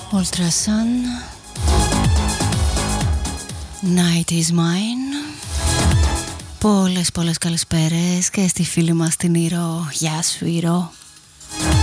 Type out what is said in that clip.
Ultrasun, Night is Mine. Πολλές καλησπέρες και στη φίλη μας την Ηρώ. Γεια σου Ηρώ.